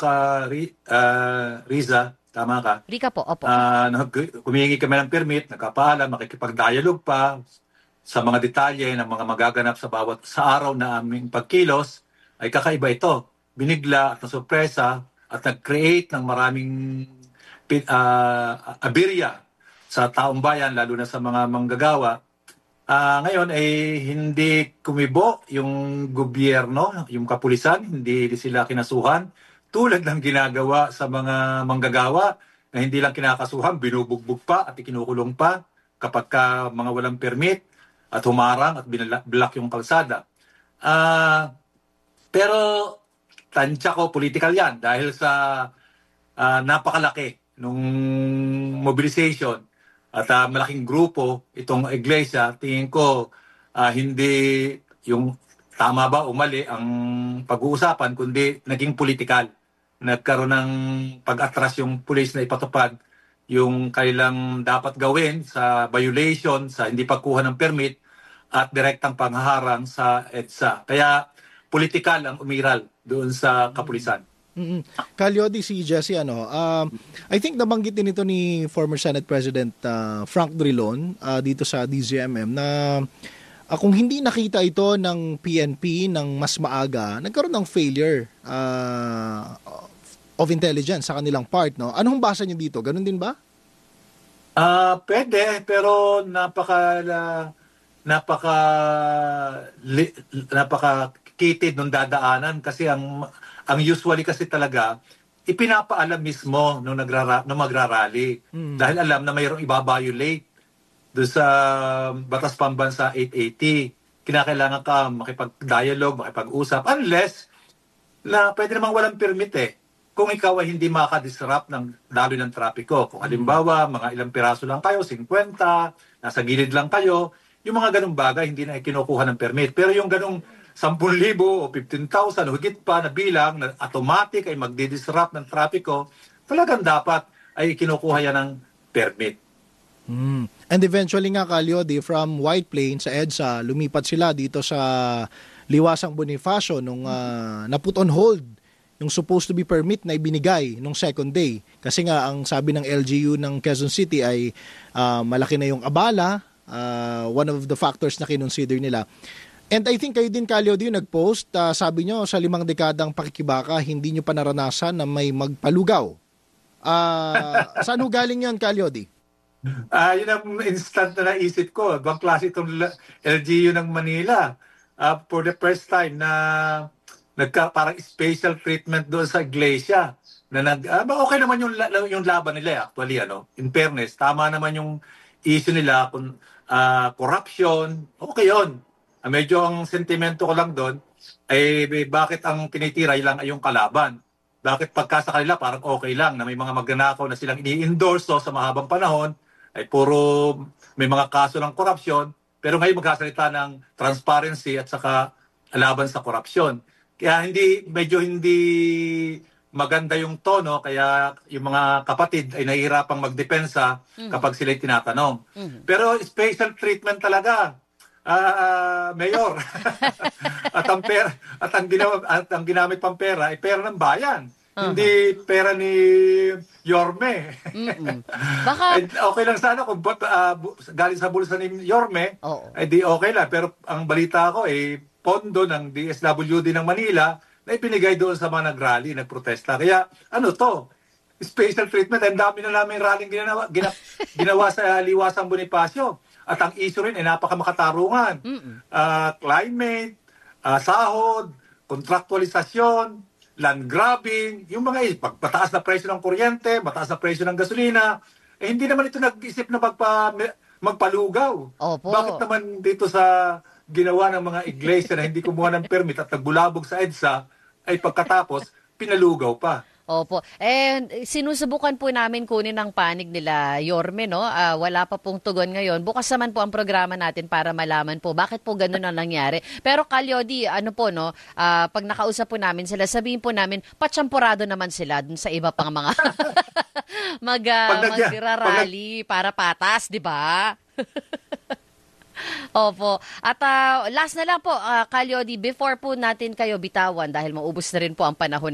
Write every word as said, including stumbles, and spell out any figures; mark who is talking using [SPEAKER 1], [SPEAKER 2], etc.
[SPEAKER 1] uh, Ri- uh, Riza, tama ka?
[SPEAKER 2] Rika po, opo.
[SPEAKER 1] Uh, kumihingi kami ng permit, nakapaalam, makikipag-dialogue pa sa mga detalye ng mga magaganap sa bawat sa araw na aming pagkilos, ay kakaiba ito. Binigla at nasurpresa at nag-create ng maraming uh, aberya sa taong bayan, lalo na sa mga manggagawa. Uh, ngayon ay hindi kumibo yung gobyerno, yung kapulisan, hindi sila kinasuhan tulad ng ginagawa sa mga manggagawa na hindi lang kinakasuhan, binubugbog pa at ikinukulong pa kapag ka mga walang permit at humarang at binlock yung kalsada. Uh, pero tansya ko political yan dahil sa uh, napakalaki nung mobilization at uh, malaking grupo itong iglesia. Tingin ko uh, hindi yung tama ba o mali ang pag-uusapan, kundi naging politikal. Nagkaroon ng pag-atras yung pulis na ipatupad yung kailang dapat gawin sa violation, sa hindi pagkuha ng permit at direktang panghaharang sa EDSA. Kaya politikal ang umiral doon sa kapulisan.
[SPEAKER 3] Mm-hmm. Calyodi, si Jesse, ano, uh, I think nabanggit din ito ni former Senate President uh, Frank Drilon uh, dito sa D Z M M na uh, kung hindi nakita ito ng P N P ng mas maaga, nagkaroon ng failure uh, of intelligence sa kanilang part. No? Anong basa niyo dito? Ganun din ba?
[SPEAKER 1] Uh, pwede, pero napaka uh, napaka li, napaka kitid nung dadaanan kasi ang ang usually kasi talaga ipinapaalam mismo nung nagrara nung magrarally mm. dahil alam na mayroong iba-violate do sa Batas Pambansa eight eighty. Kinakailangan ka makipag-dialogue, makipag-usap unless na pwede namang walang permit eh. Kung ikaw ay hindi makadisrupt ng daloy ng trapiko. Kung halimbawa, mga ilang piraso lang kayo, fifty, nasa gilid lang kayo, yung mga ganung bagay hindi na kinukuha ng permit. Pero yung ganung ten thousand o fifteen thousand o higit pa na bilang na automatic ay magdi-disrupt ng trapiko, talagang dapat ay kinukuha yan ng permit.
[SPEAKER 3] Mm. And eventually nga, Calyodi, from White Plains sa EDSA, lumipat sila dito sa Liwasang Bonifacio nung uh, na-put on hold yung supposed to be permit na ibinigay nung second day. Kasi nga, ang sabi ng L G U ng Quezon City ay uh, malaki na yung abala, uh, one of the factors na kinonsider nila. And I think kayo din, Calyodi, yung nag-post, uh, sabi nyo sa limang dekadang pakikibaka, hindi nyo pa naranasan na may magpalugaw. Uh, saan ho galing yan, Calyodi?
[SPEAKER 1] Uh, yun ang instant na naisip ko. Bang klase itong L G U ng Manila. Uh, for the first time na nagka parang special treatment doon sa iglesia na nag uh, okay naman yung yung laban nila actually, ano, in fairness tama naman yung issue nila kung uh, corruption, okay yon. Uh, medyo ang sentimento ko lang doon ay bakit ang tinitira lang ay yung kalaban, bakit pagka sa kanila parang okay lang na may mga magnanakaw na silang ini-endorse sa mahabang panahon ay puro may mga kaso ng corruption, pero ngayon magsasalita ng transparency at saka laban sa corruption. Kaya hindi, medyo hindi maganda yung tono, kaya yung mga kapatid ay nahihirapang magdepensa mm-hmm. kapag sila'y tinatanong. Mm-hmm. Pero special treatment talaga, uh, Mayor. at, ang pera, at, ang ginawa, at ang ginamit pang pera ay pera ng bayan. Uh-huh. Hindi pera ni Yorme.
[SPEAKER 2] Baka...
[SPEAKER 1] okay lang sana kung uh, galing sa bulsa ni Yorme, oh. ay di okay lang. Pero ang balita ko ay eh, pondo ng D S W D ng Manila na ipinigay doon sa mga nag-rally, nagprotesta. Kaya ano to? Special treatment. Ang dami na namin rallying ginawa, gina, ginawa sa Liwasang Bonifacio. At ang issue rin ay napakamakatarungan. Uh, climate, uh, sahod, kontraktualisasyon, land grabbing, yung mga eh, pagpataas na presyo ng kuryente, mataas na presyo ng gasolina, eh hindi naman ito nag-isip na magpa, magpalugaw.
[SPEAKER 2] Opo.
[SPEAKER 1] Bakit naman dito sa ginawa ng mga iglesia na hindi kumuha ng permit at nagbulabog sa EDSA ay pagkatapos pinalugaw pa?
[SPEAKER 2] Opo. And sinusubukan po namin kunin ang panig nila, Yorme, no? Uh, wala pa pong tugon ngayon. Bukas naman po ang programa natin para malaman po bakit po ganun ang nangyari. Pero Calyodi, ano po, no? Uh, pag nakausap po namin sila, sabihin po namin, patsampurado naman sila dun sa iba pang mga mag, uh, magrarally para patas, di ba? Opo. At uh, last na lang po, uh, Calyodi, before po natin kayo bitawan dahil maubos na rin po ang panahon